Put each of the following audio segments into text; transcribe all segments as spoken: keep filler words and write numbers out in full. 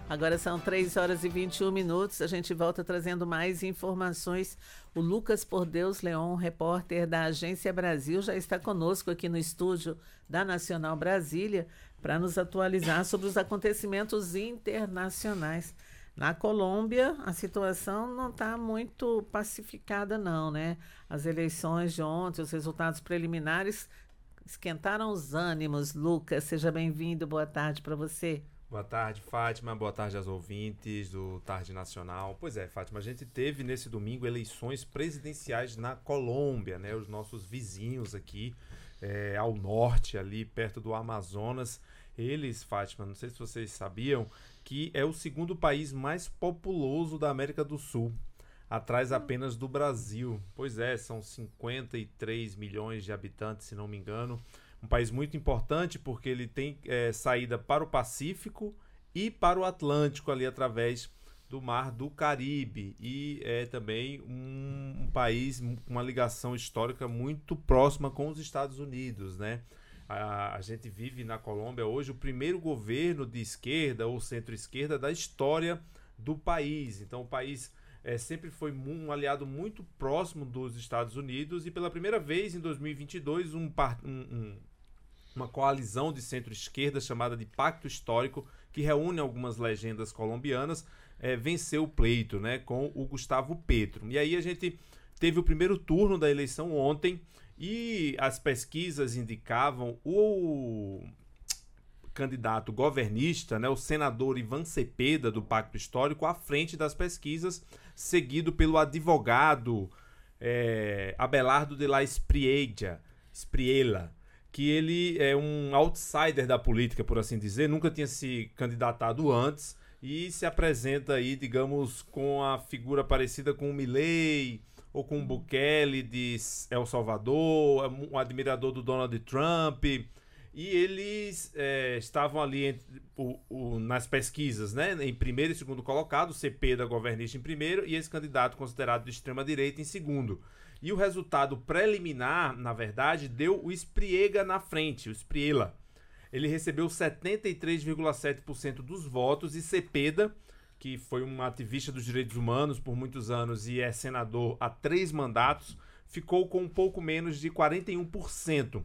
Agora são três horas e vinte e um minutos. A gente volta trazendo mais informações. O Lucas Por Deus Leon, repórter da Agência Brasil, já está conosco aqui no estúdio da Nacional Brasília para nos atualizar sobre os acontecimentos internacionais. Na Colômbia, a situação não está muito pacificada, não, né? As eleições de ontem, os resultados preliminares esquentaram os ânimos. Lucas, seja bem-vindo. Boa tarde para você. Boa tarde, Fátima. Boa tarde aos ouvintes do Tarde Nacional. Pois é, Fátima, a gente teve nesse domingo eleições presidenciais na Colômbia, né? Os nossos vizinhos aqui é, ao norte, ali perto do Amazonas. Eles, Fátima, não sei se vocês sabiam, que é o segundo país mais populoso da América do Sul, atrás apenas do Brasil. Pois é, são cinquenta e três milhões de habitantes, se não me engano. Um país muito importante porque ele tem é, saída para o Pacífico e para o Atlântico, ali através do Mar do Caribe. E é também um, um país com uma ligação histórica muito próxima com os Estados Unidos, né? A, a gente vive na Colômbia hoje o primeiro governo de esquerda ou centro-esquerda da história do país. Então o país é, sempre foi um aliado muito próximo dos Estados Unidos e pela primeira vez em dois mil e vinte e dois um, um, um, uma coalizão de centro-esquerda chamada de Pacto Histórico, que reúne algumas legendas colombianas, é, venceu o pleito, né, com o Gustavo Petro. E aí a gente teve o primeiro turno da eleição ontem e as pesquisas indicavam o candidato governista, né, o senador Ivan Cepeda, do Pacto Histórico, à frente das pesquisas, seguido pelo advogado é, Abelardo de la Espriella, Espriella, que ele é um outsider da política, por assim dizer, nunca tinha se candidatado antes e se apresenta aí, digamos, com a figura parecida com o Milei ou com o Bukele de El Salvador, um admirador do Donald Trump. E eles é, estavam ali entre, o, o, nas pesquisas, né, em primeiro e segundo colocado, Cepeda governista em primeiro e esse candidato considerado de extrema-direita em segundo. E o resultado preliminar, na verdade, deu o Espriella na frente, o Espriella. Ele recebeu setenta e três vírgula sete por cento dos votos e Cepeda, que foi um ativista dos direitos humanos por muitos anos e é senador há três mandatos, ficou com um pouco menos de quarenta e um por cento.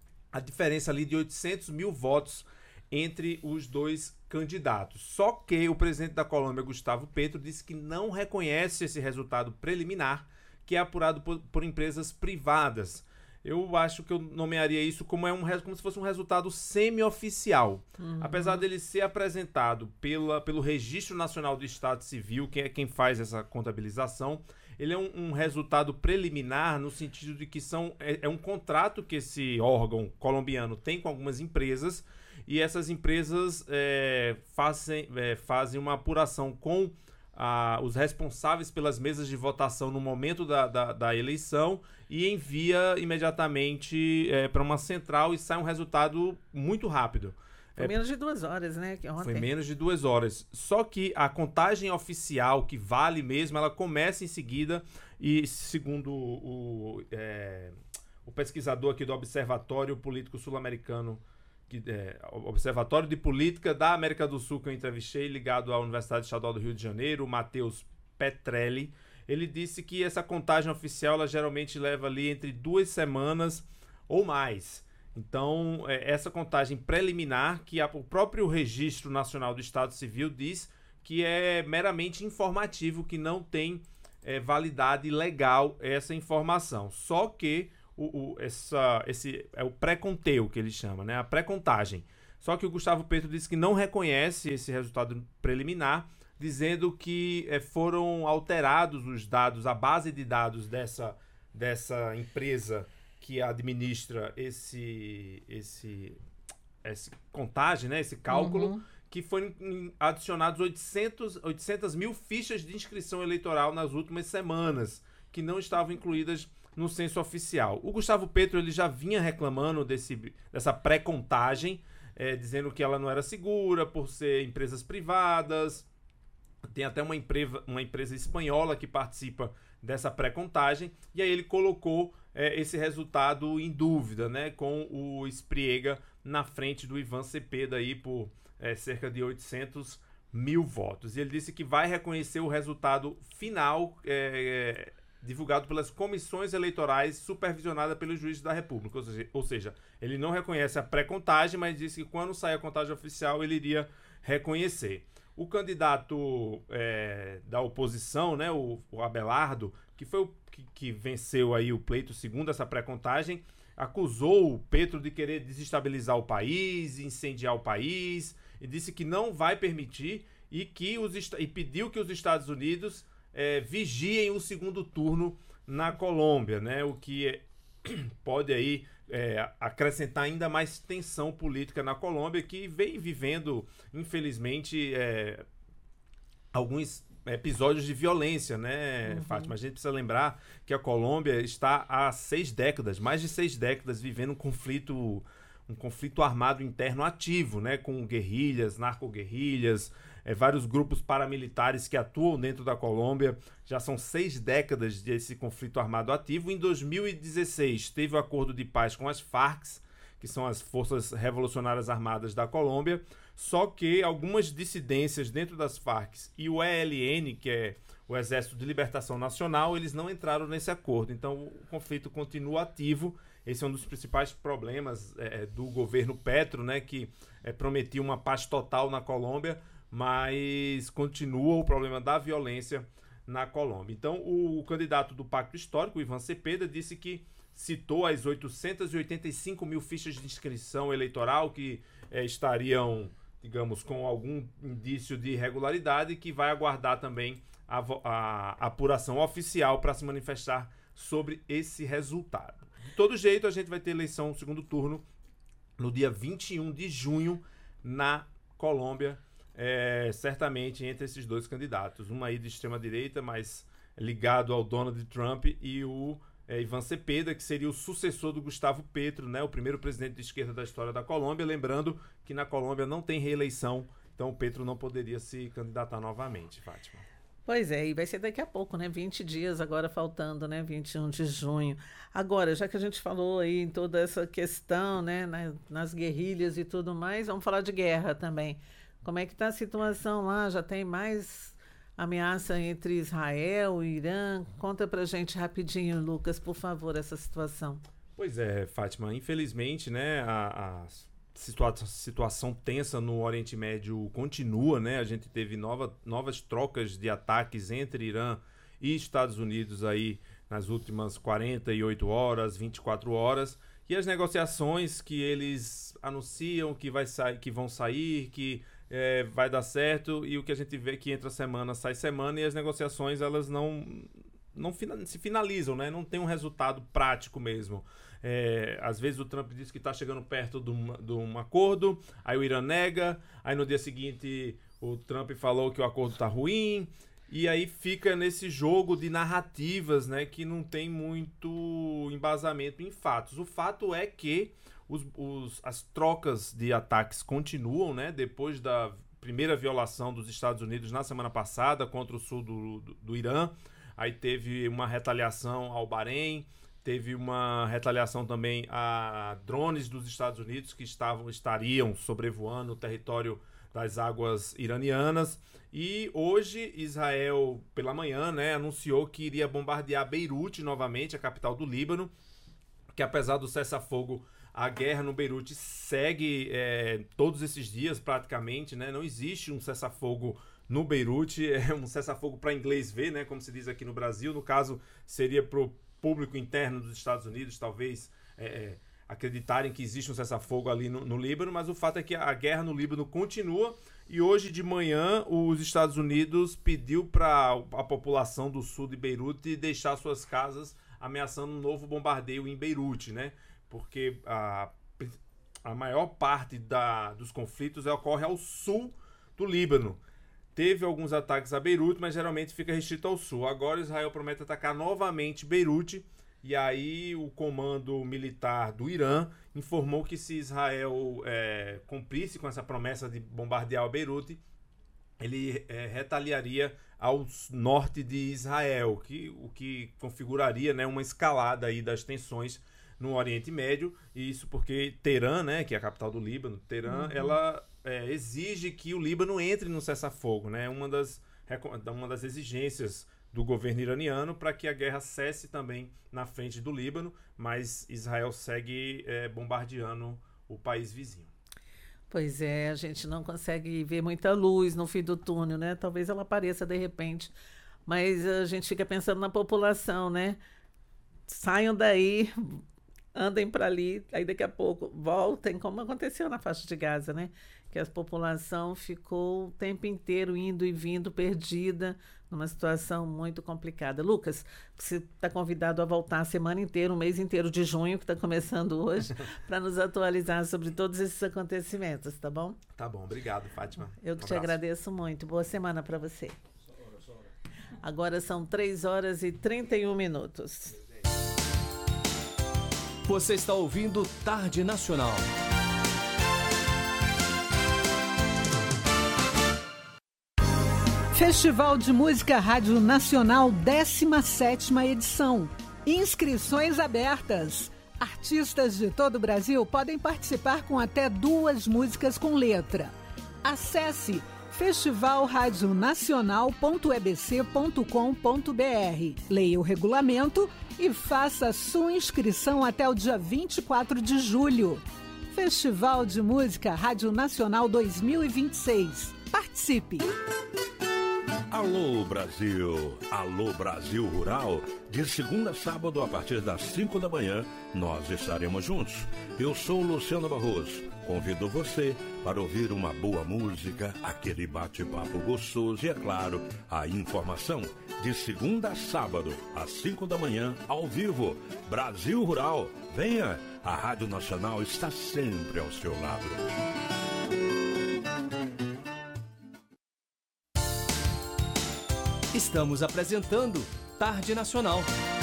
A diferença ali de oitocentos mil votos entre os dois candidatos. Só que o presidente da Colômbia, Gustavo Petro, disse que não reconhece esse resultado preliminar, que é apurado por, por empresas privadas. Eu acho que eu nomearia isso como, é um, como se fosse um resultado semi-oficial. Uhum. Apesar dele ser apresentado pela, pelo Registro Nacional do Estado Civil, que é quem faz essa contabilização, ele é um, um resultado preliminar no sentido de que são, é, é um contrato que esse órgão colombiano tem com algumas empresas e essas empresas é, fazem, é, fazem uma apuração com a, os responsáveis pelas mesas de votação no momento da, da, da eleição e envia imediatamente é, para uma central e sai um resultado muito rápido. Foi menos de duas horas, né? Que ontem. Foi menos de duas horas. Só que a contagem oficial, que vale mesmo, ela começa em seguida e, segundo o, é, o pesquisador aqui do Observatório Político Sul-Americano, que, é, Observatório de Política da América do Sul, que eu entrevistei, ligado à Universidade Estadual do Rio de Janeiro, o Matheus Petrelli, ele disse que essa contagem oficial, ela geralmente leva ali entre duas semanas ou mais. Então, essa contagem preliminar, que o próprio Registro Nacional do Estado Civil diz que é meramente informativo, que não tem é, validade legal essa informação. Só que o, o, essa, esse é o pré-conteu, que ele chama, né? A pré-contagem. Só que o Gustavo Petro disse que não reconhece esse resultado preliminar, dizendo que é, foram alterados os dados, a base de dados dessa, dessa empresa que administra esse, esse, esse contagem, né, esse cálculo, uhum. que foram adicionados oitocentas mil fichas de inscrição eleitoral nas últimas semanas, que não estavam incluídas no censo oficial. O Gustavo Petro ele já vinha reclamando desse, dessa pré-contagem, é, dizendo que ela não era segura por ser empresas privadas. Tem até uma empresa, uma empresa espanhola que participa dessa pré-contagem, e aí ele colocou é, esse resultado em dúvida, né, com o Espriella na frente do Ivan Cepeda aí por é, cerca de oitocentos mil votos. E ele disse que vai reconhecer o resultado final é, é, divulgado pelas comissões eleitorais supervisionadas pelos juízes da República. Ou seja, ou seja, ele não reconhece a pré-contagem, mas disse que quando sair a contagem oficial ele iria reconhecer. O candidato é, da oposição, né, o, o Abelardo, que foi o que, que venceu aí o pleito segundo essa pré-contagem, acusou o Petro de querer desestabilizar o país, incendiar o país, e disse que não vai permitir e, que os, e pediu que os Estados Unidos é, vigiem o segundo turno na Colômbia, né, o que é, pode aí é, acrescentar ainda mais tensão política na Colômbia, que vem vivendo, infelizmente, é, alguns episódios de violência, né, uhum. Fátima? A gente precisa lembrar que a Colômbia está há seis décadas, mais de seis décadas, vivendo um conflito, um conflito armado interno ativo, né, com guerrilhas, narcoguerrilhas, é, vários grupos paramilitares que atuam dentro da Colômbia. Já são seis décadas desse conflito armado ativo. Em dois mil e dezesseis, teve o acordo de paz com as Farc, que são as Forças Revolucionárias Armadas da Colômbia, só que algumas dissidências dentro das Farc e o E L N, que é o Exército de Libertação Nacional, eles não entraram nesse acordo. Então o conflito continua ativo. Esse é um dos principais problemas é, do governo Petro, né, que é, prometia uma paz total na Colômbia, mas continua o problema da violência na Colômbia. Então o, o candidato do Pacto Histórico, o Ivan Cepeda, disse que citou as oitocentas e oitenta e cinco mil fichas de inscrição eleitoral que é, estariam, digamos, com algum indício de irregularidade, e que vai aguardar também a, a, a apuração oficial para se manifestar sobre esse resultado. De todo jeito, a gente vai ter eleição segundo turno no dia vinte e um de junho na Colômbia, é, certamente entre esses dois candidatos. Um aí de extrema-direita, mas ligado ao Donald Trump, e o É, Ivan Cepeda, que seria o sucessor do Gustavo Petro, né, o primeiro presidente de esquerda da história da Colômbia. Lembrando que na Colômbia não tem reeleição, então o Petro não poderia se candidatar novamente, Fátima. Pois é, e vai ser daqui a pouco, né? vinte dias agora faltando, né? vinte e um de junho. Agora, já que a gente falou aí em toda essa questão, né? Na, nas guerrilhas e tudo mais, vamos falar de guerra também. Como é que está a situação lá? Já tem mais ameaça entre Israel e Irã? Conta pra gente rapidinho, Lucas, por favor, essa situação. Pois é, Fátima, infelizmente, né, a, a situa- situação tensa no Oriente Médio continua, né? A gente teve nova, novas trocas de ataques entre Irã e Estados Unidos aí nas últimas quarenta e oito horas, vinte e quatro horas, e as negociações que eles anunciam que, vai sa- que vão sair, que É, vai dar certo, e o que a gente vê que entra semana, sai semana, e as negociações elas não, não fina- se finalizam, né? Não tem um resultado prático mesmo. É, às vezes o Trump diz que está chegando perto de um, de um acordo, aí o Irã nega, aí no dia seguinte o Trump falou que o acordo está ruim, e aí fica nesse jogo de narrativas, né, que não tem muito embasamento em fatos. O fato é que Os, os, as trocas de ataques continuam, né? Depois da primeira violação dos Estados Unidos na semana passada contra o sul do, do, do Irã. Aí teve uma retaliação ao Bahrein, teve uma retaliação também a drones dos Estados Unidos que estavam, estariam sobrevoando o território das águas iranianas. E hoje Israel, pela manhã, né, anunciou que iria bombardear Beirute novamente, a capital do Líbano, que apesar do cessar-fogo, a guerra no Beirute segue é, todos esses dias praticamente, né? Não existe um cessar-fogo no Beirute, é um cessar-fogo para inglês ver, né? Como se diz aqui no Brasil. No caso, seria para o público interno dos Estados Unidos, talvez é, acreditarem que existe um cessar-fogo ali no, no Líbano, mas o fato é que a guerra no Líbano continua, e hoje de manhã os Estados Unidos pediu para a população do sul de Beirute deixar suas casas, ameaçando um novo bombardeio em Beirute, né? Porque a, a maior parte da, dos conflitos ocorre ao sul do Líbano. Teve alguns ataques a Beirute, mas geralmente fica restrito ao sul. Agora Israel promete atacar novamente Beirute, e aí o comando militar do Irã informou que se Israel é, cumprisse com essa promessa de bombardear o Beirute, ele é, retaliaria ao norte de Israel, que, o que configuraria, né, uma escalada aí das tensões no Oriente Médio. E isso porque Teherã, né, que é a capital do Líbano, Teherã, uhum. ela é, exige que o Líbano entre no cessar-fogo, né? Uma das, uma das exigências do governo iraniano para que a guerra cesse também na frente do Líbano, mas Israel segue é, bombardeando o país vizinho. Pois é, a gente não consegue ver muita luz no fim do túnel, né? Talvez ela apareça de repente, mas a gente fica pensando na população, né? Saiam daí, andem para ali, aí daqui a pouco voltem, como aconteceu na faixa de Gaza, né? Que a população ficou o tempo inteiro indo e vindo, perdida, numa situação muito complicada. Lucas, você está convidado a voltar a semana inteira, um mês inteiro de junho, que está começando hoje, para nos atualizar sobre todos esses acontecimentos, tá bom? Tá bom, obrigado, Fátima. Eu que um te agradeço muito. Boa semana para você. Agora são três horas e trinta e um minutos. Você está ouvindo Tarde Nacional. Festival de Música Rádio Nacional, décima sétima edição. Inscrições abertas. Artistas de todo o Brasil podem participar com até duas músicas com letra. Acesse festival rádio nacional ponto e b c ponto com ponto b r. Leia o regulamento e faça sua inscrição até o dia vinte e quatro de julho. Festival de Música Rádio Nacional dois mil e vinte e seis. Participe! Alô Brasil, alô Brasil Rural, de segunda a sábado a partir das cinco da manhã, nós estaremos juntos. Eu sou Luciano Barroso, convido você para ouvir uma boa música, aquele bate-papo gostoso e, é claro, a informação. De segunda a sábado, às cinco da manhã, ao vivo, Brasil Rural, venha, a Rádio Nacional está sempre ao seu lado. Estamos apresentando Tarde Nacional.